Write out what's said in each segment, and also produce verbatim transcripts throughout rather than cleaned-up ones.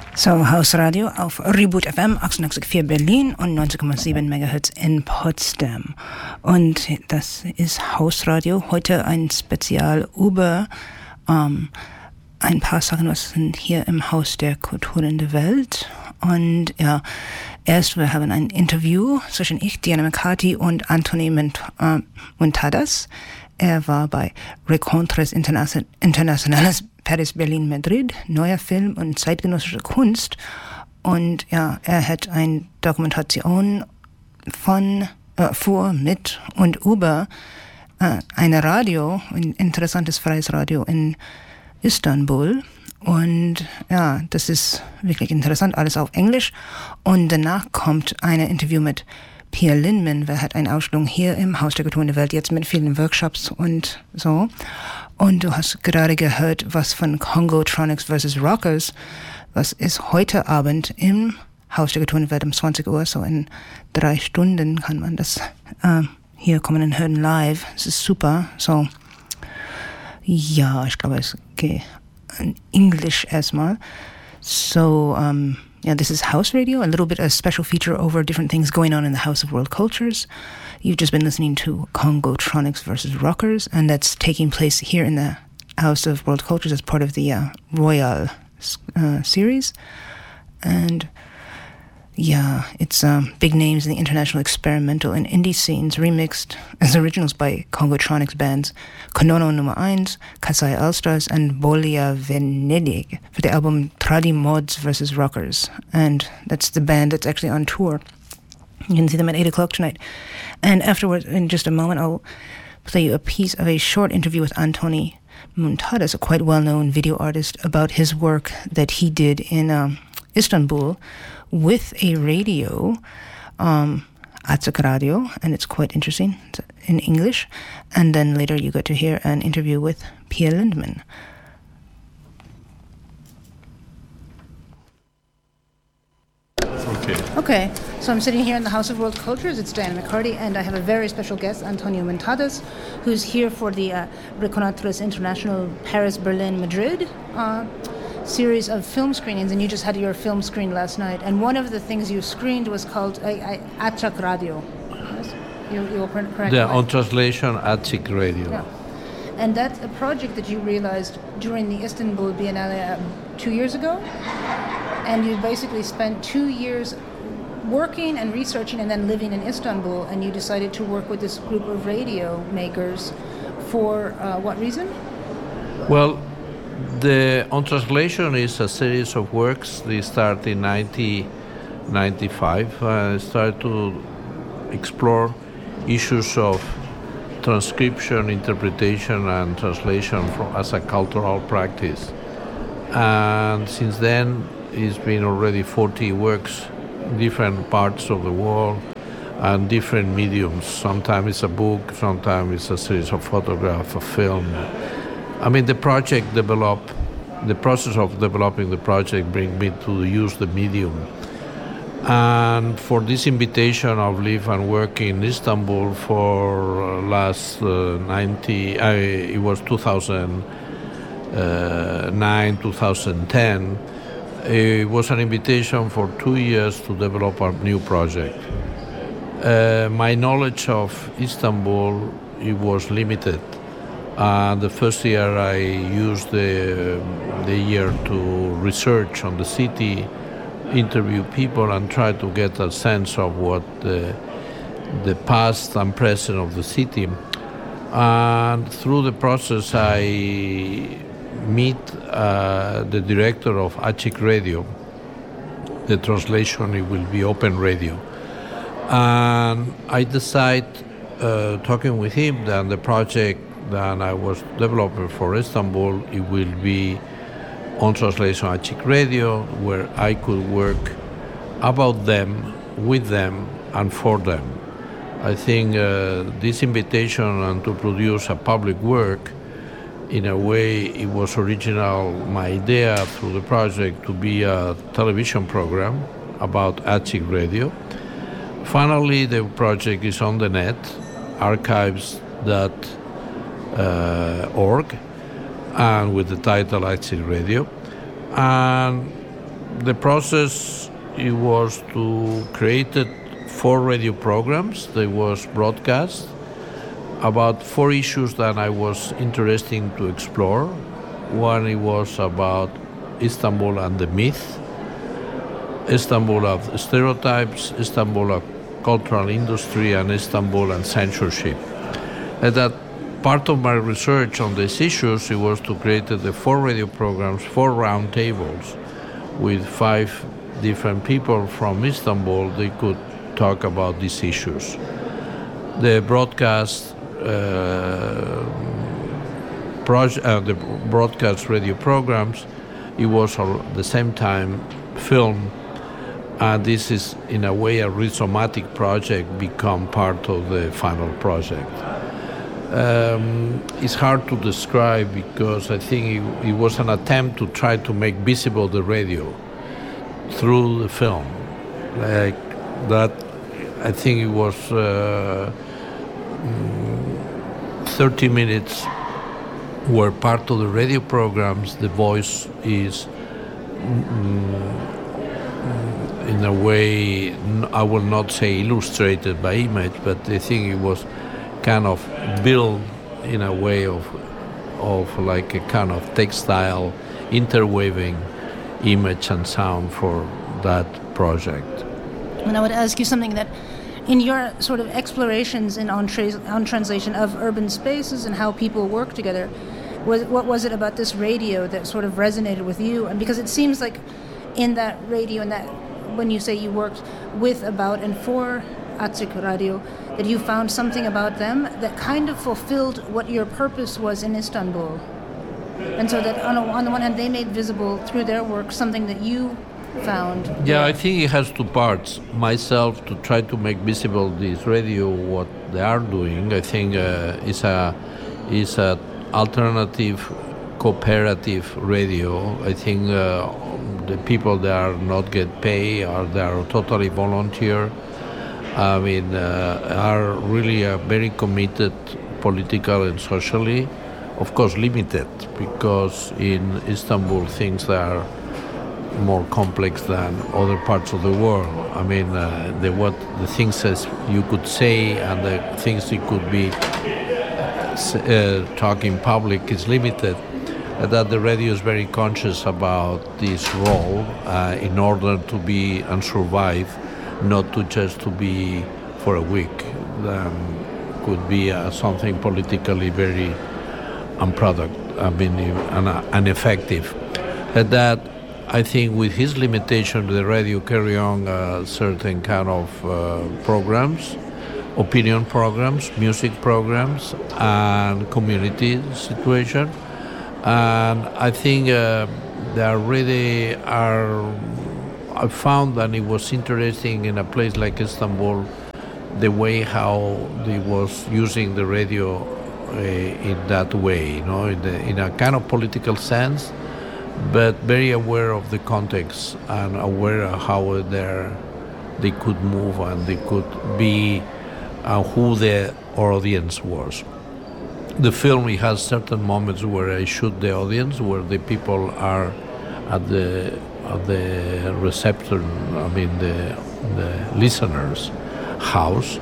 So, Hausradio auf Reboot F M, achtundneunzig Komma vier Berlin und neunzig Komma sieben Megahertz in Potsdam. Und das ist Hausradio. Heute ein Spezial über ähm, ein paar Sachen, was sind hier im Haus der Kulturen der Welt. Und ja, erst wir haben ein Interview zwischen ich, Diana McCarthy und Anthony Muntadas. Er war bei Rencontres Internationales Paris, Berlin, Madrid, neuer Film und zeitgenössische Kunst. Und ja, er hat eine Dokumentation von, äh, vor, mit und über äh, ein Radio, ein interessantes freies Radio in Istanbul. Und ja, das ist wirklich interessant, alles auf Englisch. Und danach kommt ein Interview mit Pierre Lindman, wer hat eine Ausstellung hier im Haus der Kulturen der Welt, jetzt mit vielen Workshops und so. Und du hast gerade gehört, was von Congotronics versus Rockers, was ist heute Abend im Haus der Kulturen der Welt um zwanzig Uhr, so in drei Stunden kann man das äh, hier kommen und hören live. Es ist super. So, ja, ich glaube, es geht in Englisch erstmal. So, um, yeah, this is House Radio, a little bit a special feature over different things going on in the House of World Cultures. You've just been listening to Congotronics versus Rockers, and that's taking place here in the House of World Cultures as part of the uh, Royal uh, series. And yeah, it's um, big names in the international experimental and indie scenes remixed as originals by Congotronics bands Konono Nummer eins, Kasai Allstars, and Bolia Venedig for the album Tradi Mods versus Rockers. And that's the band that's actually on tour. You can see them at eight o'clock tonight. And afterwards, in just a moment, I'll play you a piece of a short interview with Anthony Muntadas, a quite well-known video artist, about his work that he did in um, Istanbul with a radio, um, Açık Radio, and it's quite interesting. It's in English. And then later you get to hear an interview with Pierre Lindman. Okay. Okay, so I'm sitting here in the House of World Cultures. It's Diana McCarty, and I have a very special guest, Antonio Muntadas, who's here for the uh, Rencontres International Paris, Berlin, Madrid uh, series of film screenings, and you just had your film screen last night. And one of the things you screened was called uh, Açık Radio. Yes? You, you were correct? Yeah, on translation, Açık Radio. Yeah. And that's a project that you realized during the Istanbul Biennale um, two years ago. And you basically spent two years working and researching and then living in Istanbul, and you decided to work with this group of radio makers for uh, what reason? Well, the On Translation is a series of works. They start in nineteen ninety-five. I started to explore issues of transcription, interpretation, and translation from, as a cultural practice. And since then, it's been already forty works, different parts of the world, and different mediums. Sometimes it's a book, sometimes it's a series of photographs, a film. I mean, the project developed, the process of developing the project bring me to use the medium. And for this invitation, I've lived and worked in Istanbul for uh, last uh, ninety, uh, it was two thousand nine, two thousand ten. It was an invitation for two years to develop a new project. Uh, my knowledge of Istanbul, it was limited. Uh, the first year I used the, the year to research on the city, interview people, and try to get a sense of what the, the past and present of the city. And through the process, I meet uh, the director of Açık Radio. The translation, it will be Open Radio. And I decide, uh, talking with him, that the project that I was developing for Istanbul, it will be On Translation Açık Radio, where I could work about them, with them, and for them. I think uh, this invitation and to produce a public work, in a way, it was original, my idea through the project to be a television program about Açık Radio. Finally, the project is on the net, archives dot org, and with the title Açık Radio. And the process it was to create four radio programs. They was broadcast about four issues that I was interested to explore. One it was about Istanbul and the myth, Istanbul of stereotypes, Istanbul of cultural industry, and Istanbul and censorship. And that part of my research on these issues it was to create the four radio programs, four round tables with five different people from Istanbul. They could talk about these issues. The broadcast uh, project, uh, the broadcast radio programs, it was at the same time film, and this is in a way a rhizomatic project become part of the final project. Um, it's hard to describe because I think it, it was an attempt to try to make visible the radio through the film. Like that, I think it was uh, thirty minutes were part of the radio programs. The voice is mm, in a way, I will not say illustrated by image, but I think it was kind of built in a way of of like a kind of textile interweaving image and sound for that project. And I would ask you something that in your sort of explorations in on, tra- on translation of urban spaces and how people work together, was, what was it about this radio that sort of resonated with you? And because it seems like in that radio and that when you say you worked with, about, and for Açık Radio, that you found something about them that kind of fulfilled what your purpose was in Istanbul. And so that on, a, on the one hand, they made visible through their work something that you found. Yeah, I think it has two parts. Myself, to try to make visible this radio, what they are doing, I think uh, is a is a alternative cooperative radio. I think uh, the people that are not get paid or they are totally volunteer, I mean, uh, are really uh, very committed politically and socially. Of course, limited, because in Istanbul things are more complex than other parts of the world. I mean, uh, the what the things as you could say and the things you could be uh, talk in public is limited. Uh, that the radio is very conscious about this role uh, in order to be and survive, not to just to be for a week. Um, could be uh, something politically very unproductive, I mean, uh, ineffective. And that, I think, with his limitation, the radio carry on uh, certain kind of uh, programs, opinion programs, music programs, and community situation. And I think uh, there really are. I found that it was interesting in a place like Istanbul, the way how they was using the radio uh, in that way, you know, in, the, in a kind of political sense, but very aware of the context and aware of how they could move and they could be uh, who the audience was. The film, it has certain moments where I shoot the audience, where the people are at the at the receptor, I mean the the listener's house,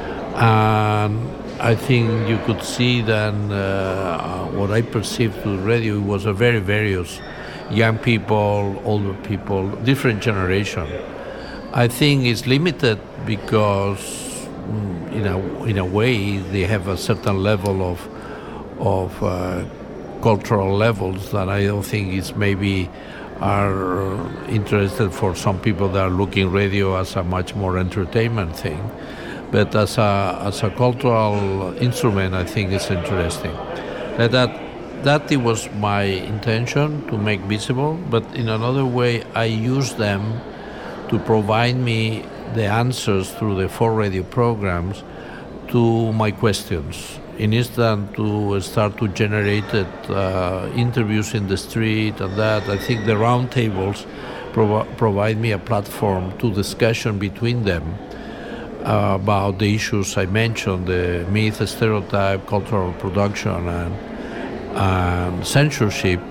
and I think you could see then uh, what I perceived to the radio was a very various young people, older people, different generation. I think it's limited because in a in a way they have a certain level of of uh, cultural levels that I don't think is maybe are interested for some people that are looking radio as a much more entertainment thing. But as a as a cultural instrument, I think it's interesting. That that, that it was my intention to make visible, but in another way, I use them to provide me the answers through the four radio programs to my questions. In instant to start to generate uh, interviews in the street and that, I think the round tables provi- provide me a platform to discussion between them uh, about the issues I mentioned, the myth, stereotype, cultural production, and, and censorship,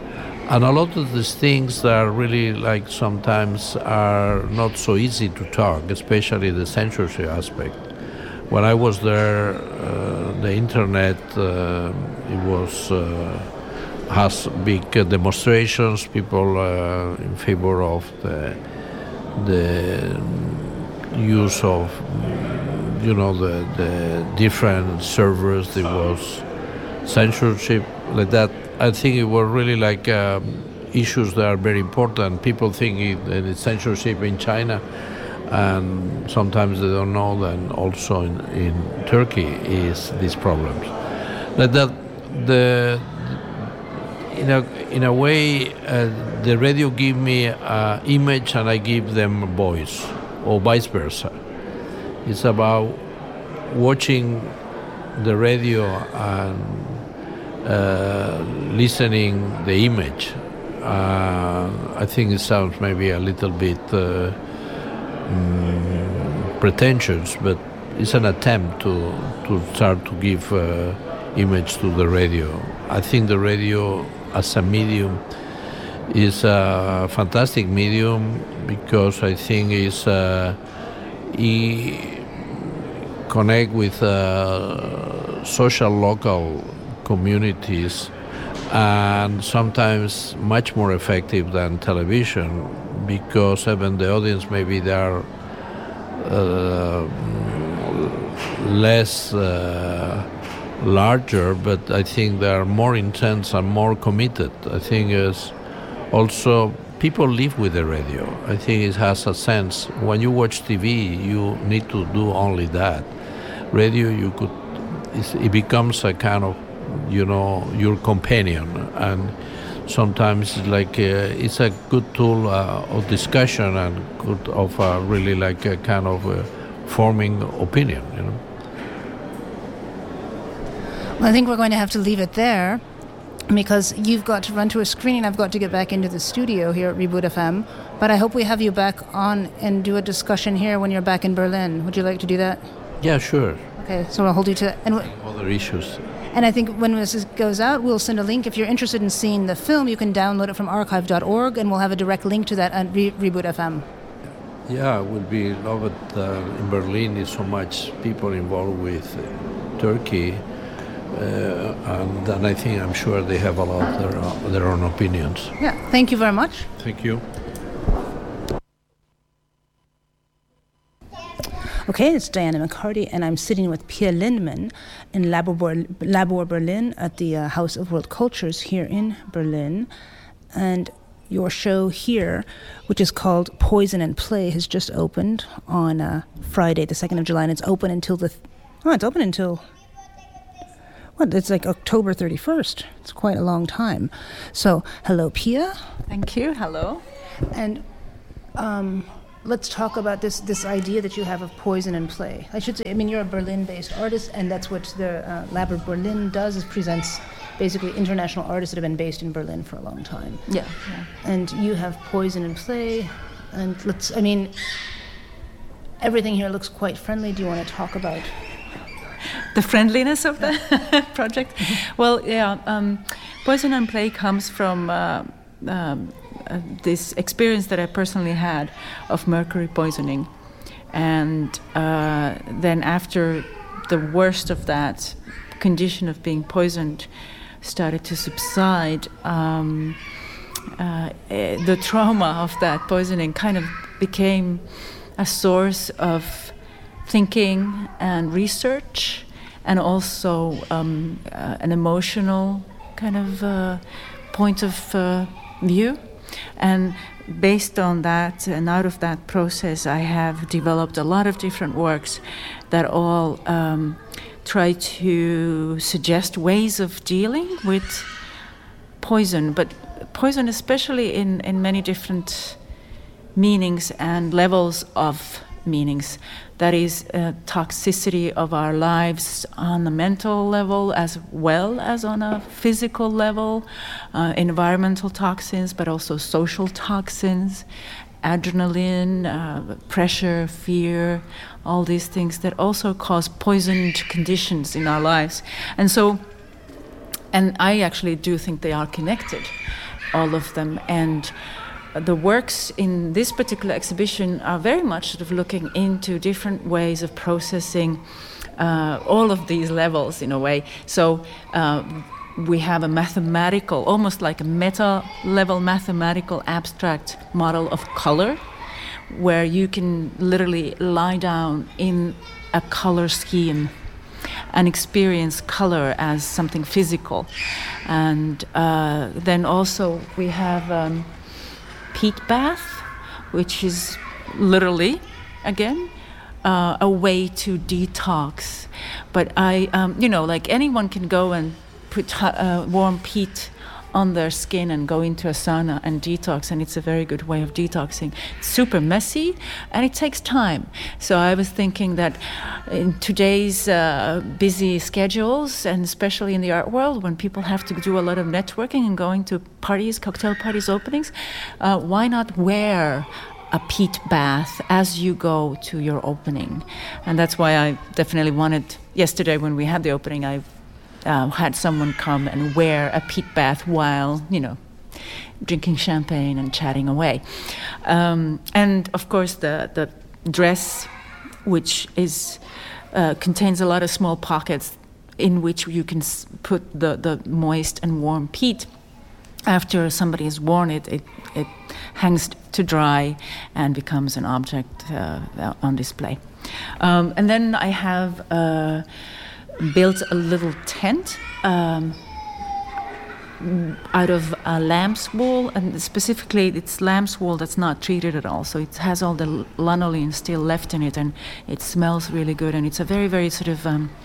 And a lot of these things that are really like sometimes are not so easy to talk, especially the censorship aspect. When I was there, uh, the internet, uh, it was uh, has big uh, demonstrations, people uh, in favor of the the use of, you know, the, the different servers. There was censorship like that. I think it were really like um, issues that are very important. People think it, that it's censorship in China, and sometimes they don't know that also in, in Turkey is these problems. Like that, the in a in a way, uh, the radio give me an image and I give them a voice, or vice versa. It's about watching the radio and uh, listening the image. Uh, I think it sounds maybe a little bit uh, mm, pretentious, but it's an attempt to to start to give uh, image to the radio. I think the radio as a medium is a fantastic medium because I think it's uh, it connect with uh, social local communities, and sometimes much more effective than television, because even the audience maybe they are uh, less uh, larger, but I think they are more intense and more committed. I think is also people live with the radio. I think it has a sense. When you watch T V, you need to do only that. Radio, you could, it becomes a kind of, you know, your companion, and sometimes it's like uh, it's a good tool uh, of discussion and good of uh, really like a kind of uh, forming opinion, you know. Well, I think we're going to have to leave it there, because you've got to run to a screening. I've got to get back into the studio here at Reboot F M, but I hope we have you back on and do a discussion here when you're back in Berlin. Would you like to do that? Yeah, sure. Okay, so I'll hold you to that. And w- other issues. And I think when this goes out, we'll send a link. If you're interested in seeing the film, you can download it from archive dot org, and we'll have a direct link to that at Re- Reboot F M. Yeah, it would be loved. Uh, in Berlin is so much people involved with uh, Turkey, uh, and, and I think I'm sure they have a lot of their, uh, their own opinions. Yeah, thank you very much. Thank you. Okay, it's Diana McCarty, and I'm sitting with Pia Lindman in Labor, Labor Berlin at the uh, House of World Cultures here in Berlin. And your show here, which is called Poison and Play, has just opened on uh, Friday, the second of July, and it's open until the... Th- oh, it's open until... What, it's like October thirty-first. It's quite a long time. So, hello, Pia. Thank you, hello. And... Um, let's talk about this this idea that you have of poison and play. I should say, I mean, you're a Berlin-based artist, and that's what the uh, Labor Berlin does, is presents basically international artists that have been based in Berlin for a long time. Yeah. yeah. And you have poison and play, and let's, I mean, everything here looks quite friendly. Do you want to talk about the friendliness of the project? Well, yeah, um, poison and play comes from uh, um, Uh, this experience that I personally had of mercury poisoning, and uh, then after the worst of that condition of being poisoned started to subside, um, uh, the trauma of that poisoning kind of became a source of thinking and research, and also um, uh, an emotional kind of uh, point of uh, view. And based on that, and out of that process, I have developed a lot of different works that all um, try to suggest ways of dealing with poison, but poison especially in, in many different meanings and levels of meanings. That is uh, toxicity of our lives on the mental level as well as on a physical level, uh, environmental toxins, but also social toxins, adrenaline, uh, pressure, fear, all these things that also cause poisoned conditions in our lives. And so, and I actually do think they are connected. all of them. And the works in this particular exhibition are very much sort of looking into different ways of processing uh, all of these levels in a way. So uh, we have a mathematical, almost like a meta-level mathematical abstract model of color, where you can literally lie down in a color scheme and experience color as something physical. And uh, then also we have um, peat bath, which is literally, again, uh, a way to detox. But I, um, you know, like anyone can go and put uh, warm peat on their skin and go into a sauna and detox, and it's a very good way of detoxing. It's super messy and it takes time. So I was thinking that in today's uh, busy schedules, and especially in the art world, when people have to do a lot of networking and going to parties, cocktail parties, openings, uh, why not wear a peat bath as you go to your opening? And that's why I definitely wanted, yesterday when we had the opening, I Uh, had someone come and wear a peat bath while, you know, drinking champagne and chatting away. Um, and of course the, the dress, which is uh, contains a lot of small pockets in which you can s- put the, the moist and warm peat. After somebody has worn it, it, it hangs to dry and becomes an object uh, on display. Um, and then I have uh, built a little tent um, out of uh, lamb's wool, and specifically it's lamb's wool that's not treated at all, so it has all the lanolin still left in it, and it smells really good, and it's a very, very sort of um,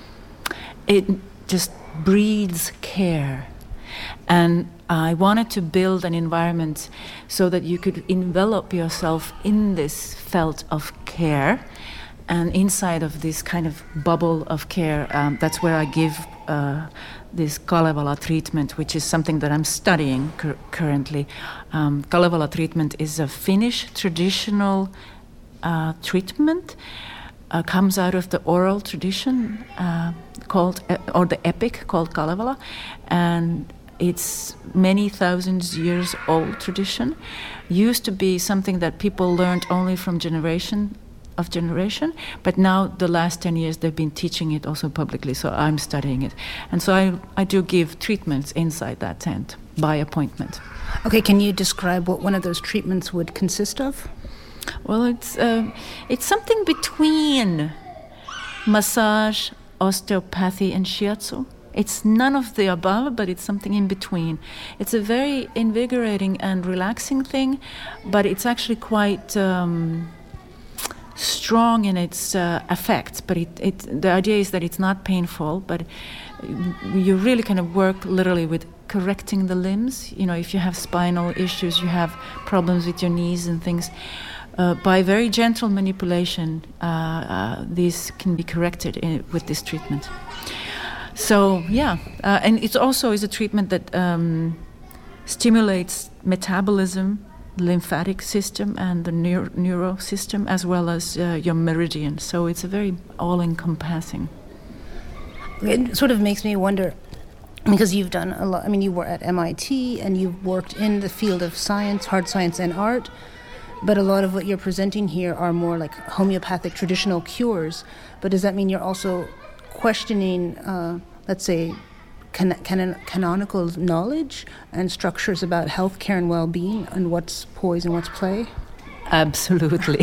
it just breathes care. And I wanted to build an environment so that you could envelop yourself in this felt of care. And inside of this kind of bubble of care, um, that's where I give uh, this Kalevala treatment, which is something that I'm studying cur- currently. Um, Kalevala treatment is a Finnish traditional uh, treatment, uh, comes out of the oral tradition uh, called, uh, or the epic called Kalevala, and it's many thousands years old tradition. Used to be something that people learned only from generation of generation, but now the last ten years they've been teaching it also publicly, so I'm studying it. And so I, I do give treatments inside that tent by appointment. Okay, can you describe what one of those treatments would consist of? Well, it's uh, it's something between massage, osteopathy, and shiatsu. It's none of the above, but it's something in between. It's a very invigorating and relaxing thing, but it's actually quite um, strong in its uh, effects. But it, it, the idea is that it's not painful, but you really kind of work literally with correcting the limbs. You know, if you have spinal issues, you have problems with your knees and things, uh, by very gentle manipulation, uh, uh, these can be corrected in, with this treatment. So yeah, uh, and it also is a treatment that um, stimulates metabolism, lymphatic system, and the neuro, neuro system, as well as uh, your meridian. So it's a very all-encompassing. It sort of makes me wonder, because you've done a lot. I mean, you were at M I T and you've worked in the field of science, hard science, and art. But a lot of what you're presenting here are more like homeopathic traditional cures. But does that mean you're also questioning, uh, let's say, can- canon- canonical knowledge and structures about healthcare and well-being, and what's poise and what's play? Absolutely.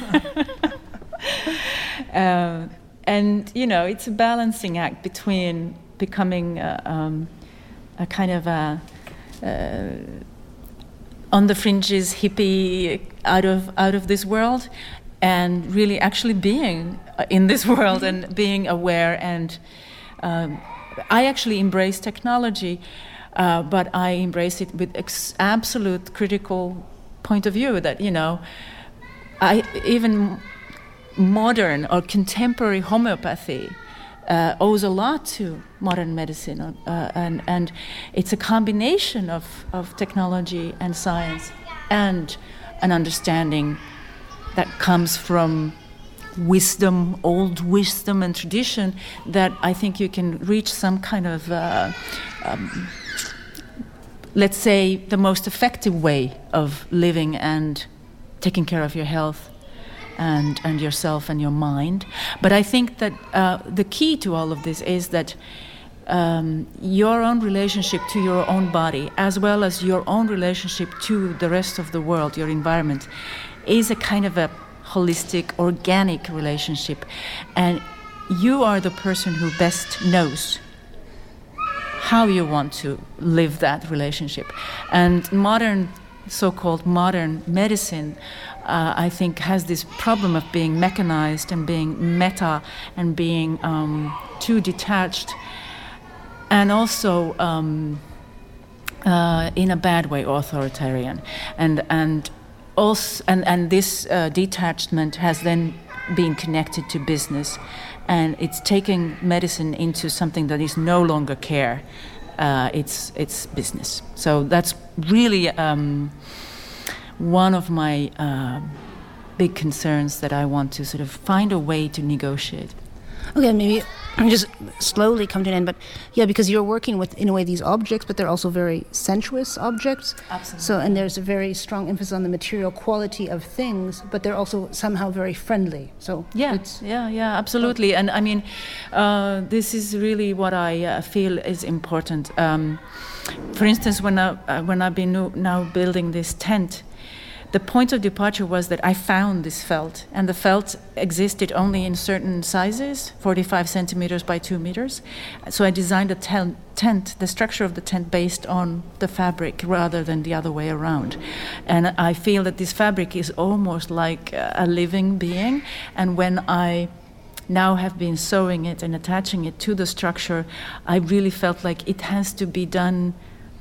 uh, and, you know, it's a balancing act between becoming uh, um, a kind of a uh, on the fringes hippie out of out of this world, and really actually being in this world and being aware. And um, I actually embrace technology, uh, but I embrace it with ex- absolute critical point of view that, you know, I even modern or contemporary homeopathy uh, owes a lot to modern medicine, uh, and, and it's a combination of, of technology and science and an understanding that comes from wisdom, old wisdom and tradition, that I think you can reach some kind of uh, um, let's say, the most effective way of living and taking care of your health and and yourself and your mind. But I think that uh, the key to all of this is that um, your own relationship to your own body, as well as your own relationship to the rest of the world, your environment, is a kind of a holistic, organic relationship. And you are the person who best knows how you want to live that relationship. And modern, so-called modern medicine, uh, I think, has this problem of being mechanized and being meta and being um, too detached, and also um, uh, in a bad way authoritarian. And and also and and this uh, detachment has then been connected to business. And it's taking medicine into something that is no longer care. Uh, it's it's business. So that's really um, one of my uh, big concerns that I want to sort of find a way to negotiate. Okay, maybe I'm just slowly come to an end, but yeah, because you're working with, in a way, these objects, but they're also very sensuous objects. Absolutely. So, and there's a very strong emphasis on the material quality of things, but they're also somehow very friendly. So yeah, it's, yeah, yeah, absolutely. And I mean, uh, this is really what I uh, feel is important. Um, for instance, when I uh, when I've been no, now building this tent, the point of departure was that I found this felt, and the felt existed only in certain sizes, forty-five centimeters by two meters. So I designed a tel- tent, the structure of the tent, based on the fabric rather than the other way around. And I feel that this fabric is almost like a living being. And when I now have been sewing it and attaching it to the structure, I really felt like it has to be done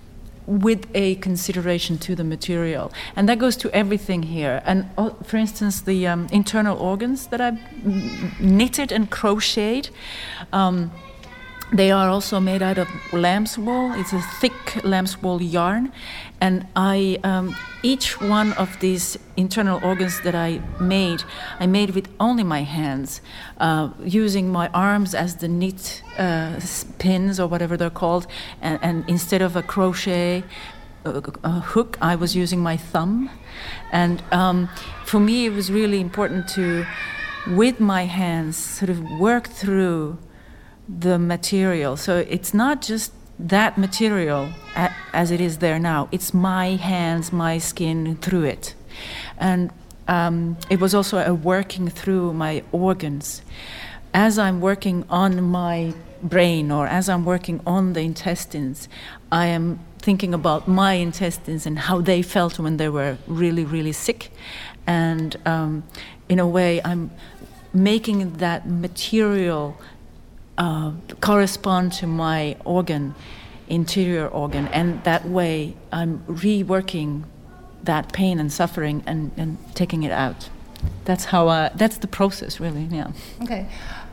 with a consideration to the material. And that goes to everything here. And uh, for instance, the um, internal organs that I've knitted and crocheted, um, they are also made out of lamb's wool. It's a thick lamb's wool yarn. And I, um, each one of these internal organs that I made, I made with only my hands, uh, using my arms as the knit uh, pins or whatever they're called. And, and instead of a crochet uh, a hook, I was using my thumb. And um, for me, it was really important to, with my hands, sort of work through the material. So it's not just that material a, as it is there now. It's my hands, my skin through it. And um, it was also a working through my organs. As I'm working on my brain, or as I'm working on the intestines, I am thinking about my intestines and how they felt when they were really, really sick. And um, in a way, I'm making that material Uh, correspond to my organ, interior organ, and that way I'm reworking that pain and suffering and, and taking it out. That's how I, that's the process, really. Yeah. Okay.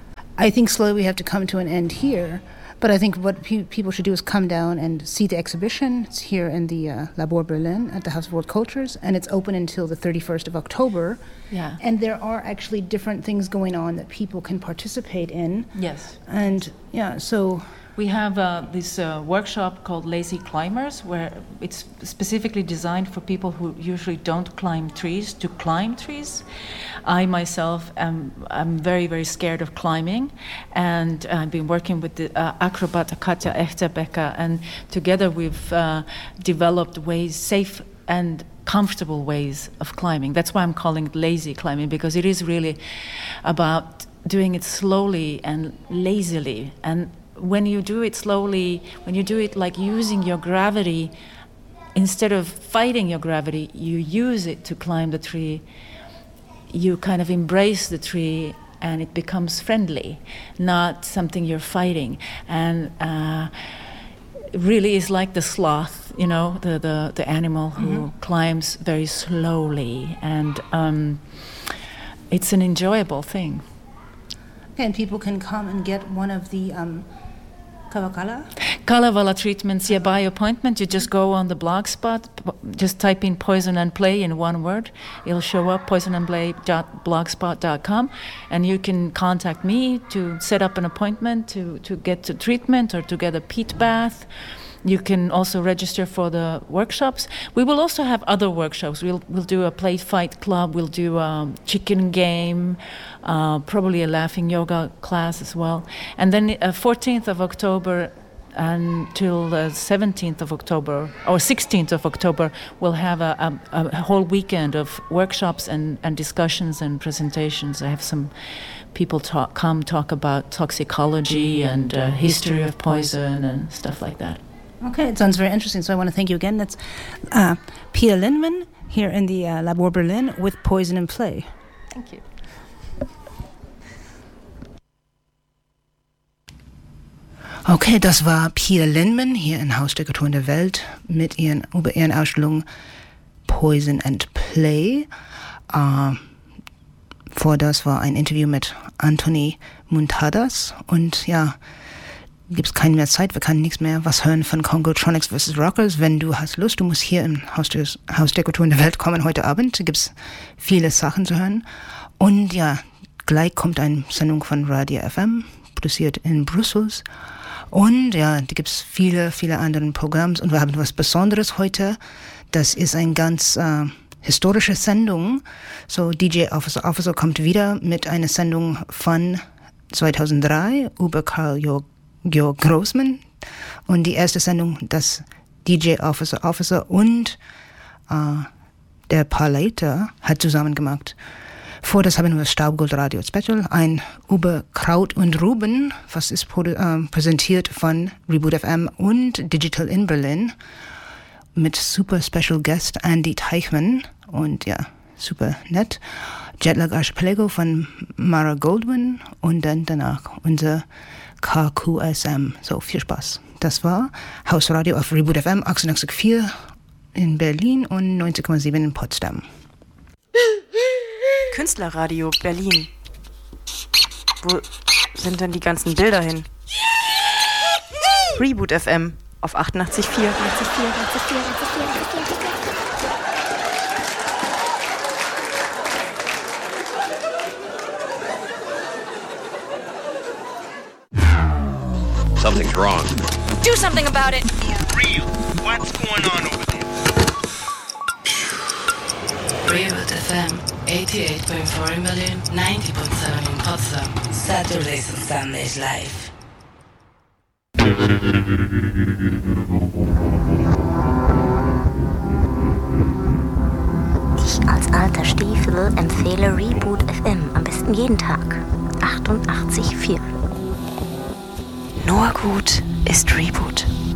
I think slowly we have to come to an end here, but I think what pe- people should do is come down and see the exhibition. It's here in the uh, Labor Berlin at the House of World Cultures, and it's open until the thirty-first of October. Yeah. And there are actually different things going on that people can participate in. Yes. And yeah, so we have uh, this uh, workshop called Lazy Climbers, where it's specifically designed for people who usually don't climb trees to climb trees. I myself am I'm very, very scared of climbing, and I've been working with the uh, acrobat Katja Echtebecker, and together we've uh, developed ways, safe and comfortable ways of climbing. That's why I'm calling it lazy climbing, because it is really about doing it slowly and lazily. And when you do it slowly, when you do it like using your gravity, instead of fighting your gravity, you use it to climb the tree. You kind of embrace the tree, and it becomes friendly, not something you're fighting. And uh, it really is like the sloth, you know, the, the, the animal who mm-hmm. climbs very slowly. And um, it's an enjoyable thing. and people can come and get one of the um, Kalevala? Kalevala treatments, yeah, by appointment. You just go on the blog spot, just type in Poison and Play in one word. It'll show up, poison and play dot blogspot dot com, and you can contact me to set up an appointment to, to get to treatment or to get a peat bath. you can also register for the workshops. We will also have other workshops. We'll we'll do a play fight club. We'll do a chicken game, uh, probably a laughing yoga class as well. And then uh, fourteenth of October until the seventeenth of October or sixteenth of October, we'll have a, a, a whole weekend of workshops and, and discussions and presentations. I have some people talk, come talk about toxicology and uh, history of poison and stuff like that. Okay, it sounds very interesting. So I want to thank you again. That's uh, Pia Lindman here in the uh, Labor Berlin with Poison in Play. Thank you. Okay, das war Pia Lindman hier in Haus der Kulturen der Welt mit ihren, über ihren Ausstellungen Poison and Play. Uh, vor das war ein Interview mit Anthony Muntadas und ja, gibt es keine mehr Zeit, wir können nichts mehr was hören von Congotronics versus. Rockers. Wenn du hast Lust, du musst hier im Haus, des, Haus der Kulturen der Welt kommen heute Abend, gibt es viele Sachen zu hören und ja, gleich kommt eine Sendung von Radio F M, produziert in Brüssel. Und ja, da gibt es viele, viele andere Programme und wir haben was Besonderes heute. Das ist eine ganz äh, historische Sendung. So, D J Officer Officer kommt wieder mit einer Sendung von zweitausenddrei über Karl Georg Grossman. Und die erste Sendung, das D J Officer Officer und äh, der Paul Leiter hat zusammen gemacht. Vor das haben wir das Staubgold Radio Special, ein über Kraut und Ruben, was ist äh, präsentiert von Reboot F M und Digital in Berlin mit super Special Guest Andy Teichmann und ja, super nett. Jetlag Archipelago von Mara Goldwyn und dann danach unser K Q S M. So, viel Spaß. Das war Hausradio auf Reboot F M achtundachtzig Komma vier in Berlin und neunzig Komma sieben in Potsdam. Künstlerradio Berlin. Wo sind denn die ganzen Bilder hin? Reboot F M auf achtundachtzig Komma vier. Something's wrong. Do something about it. Real. What's going on over there? Reboot F M, eighty-eight point four in Berlin, ninety point seven in Potsdam. Saturdays and Sundays live. Ich als alter Stiefel empfehle Reboot F M am besten jeden Tag. achtundachtzig Komma vier. Nur gut ist Reboot.